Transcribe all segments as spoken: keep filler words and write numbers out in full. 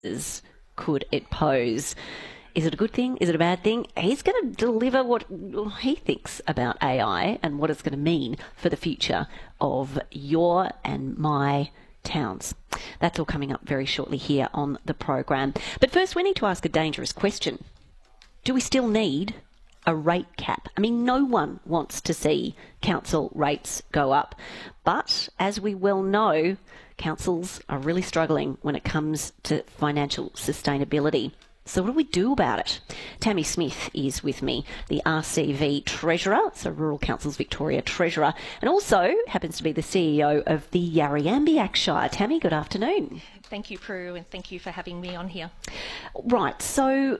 could it pose? Is it a good thing? Is it a bad thing? He's going to deliver what he thinks about A I and what it's going to mean for the future of your and my towns. That's all coming up very shortly here on the program. But first, we need to ask a dangerous question. Do we still need a rate cap? I mean, no one wants to see council rates go up. But as we well know, councils are really struggling when it comes to financial sustainability. So what do we do about it? Tammy Smith is with me, the R C V Treasurer, so Rural Councils Victoria Treasurer, and also happens to be the C E O of the Yarriambiack Shire. Tammy, good afternoon. Thank you, Prue, and thank you for having me on here. Right, so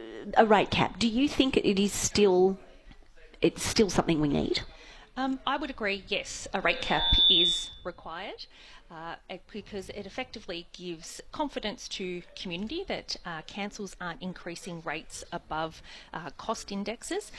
a rate cap. Do you think it is still, it's still something we need? Um, I would agree, yes, a rate cap is required. Uh, because it effectively gives confidence to community that uh, councils aren't increasing rates above uh, cost indexes,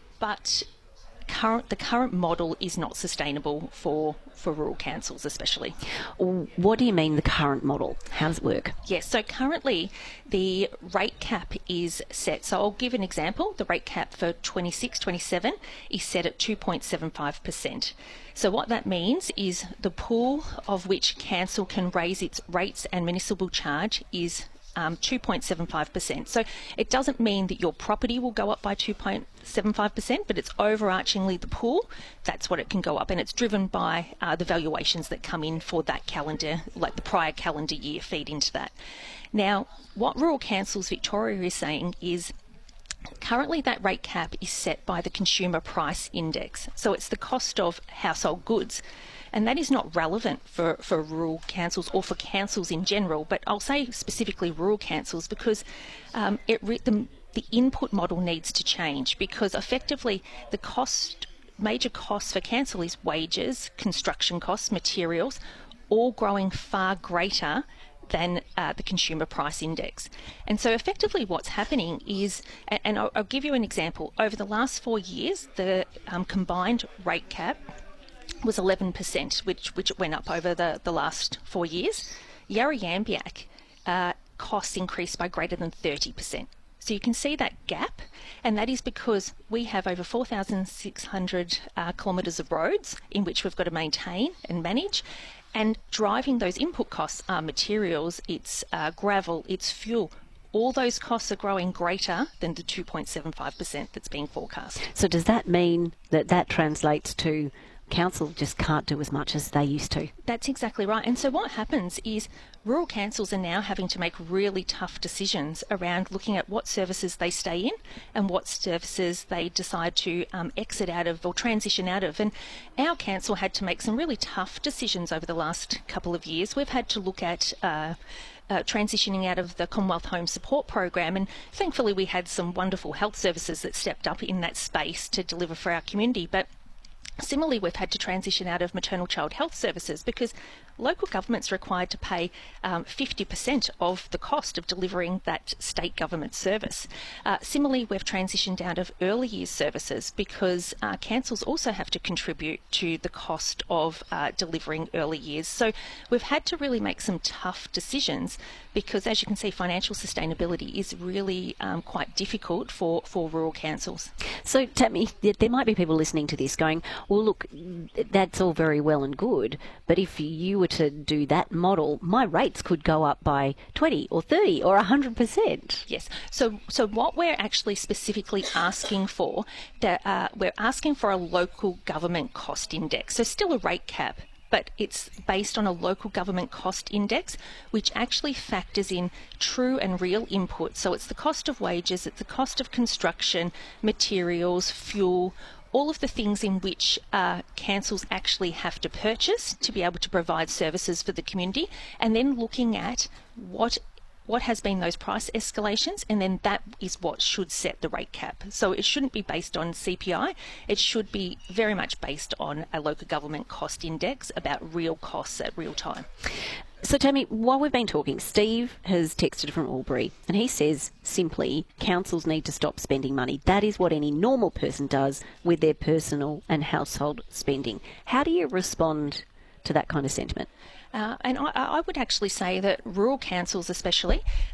but current, the current model is not sustainable for, for rural councils especially. What do you mean the current model? How does it work? Yes, so currently the rate cap is set, so I'll give an example. The rate cap for twenty-six twenty-seven is set at two point seven five percent. So what that means is the pool of which council can raise its rates and municipal charge is um, two point seven five percent. So it doesn't mean that your property will go up by two point seven five percent, but it's overarchingly the pool. That's what it can go up, and it's driven by uh, the valuations that come in for that calendar, like the prior calendar year feed into that. Now, what Rural Councils Victoria is saying is currently that rate cap is set by the Consumer Price Index. So it's the cost of household goods. And that is not relevant for, for rural councils or for councils in general, but I'll say specifically rural councils because um, it re- the, the input model needs to change, because effectively the cost, major costs for council is wages, construction costs, materials, all growing far greater than uh, the Consumer Price Index. And so effectively what's happening is, and, and I'll, I'll give you an example, over the last four years, the um, combined rate cap was eleven percent, which which it went up over the, the last four years. Yarriambiack uh, costs increased by greater than thirty percent. So you can see that gap, and that is because we have over four thousand six hundred uh, kilometres of roads in which we've got to maintain and manage, and driving those input costs are materials, it's uh, gravel, it's fuel. All those costs are growing greater than the two point seven five percent that's being forecast. So does that mean that that translates to council just can't do as much as they used to? That's exactly right. And so what happens is rural councils are now having to make really tough decisions around looking at what services they stay in and what services they decide to um, exit out of or transition out of. And our council had to make some really tough decisions over the last couple of years. We've had to look at uh, Uh, transitioning out of the Commonwealth Home Support Program, and thankfully we had some wonderful health services that stepped up in that space to deliver for our community. But similarly, we've had to transition out of maternal child health services because local government's required to pay um, fifty percent of the cost of delivering that state government service. Uh, similarly, we've transitioned out of early years services because uh, councils also have to contribute to the cost of uh, delivering early years. So we've had to really make some tough decisions because, as you can see, financial sustainability is really um, quite difficult for, for rural councils. So, Tammy, there might be people listening to this going, well, look, that's all very well and good, but if you were to do that model, my rates could go up by twenty or thirty or one hundred percent. Yes. So so what we're actually specifically asking for, that uh, we're asking for a local government cost index. So still a rate cap, but it's based on a local government cost index, which actually factors in true and real input. So it's the cost of wages, it's the cost of construction, materials, fuel, all of the things in which uh, councils actually have to purchase to be able to provide services for the community, and then looking at what what has been those price escalations, and then that is what should set the rate cap. So it shouldn't be based on C P I, it should be very much based on a local government cost index about real costs at real time. So, Tammy, while we've been talking, Steve has texted from Albury, and he says simply, councils need to stop spending money. That is what any normal person does with their personal and household spending. How do you respond to that kind of sentiment? Uh, and I, I would actually say that rural councils especially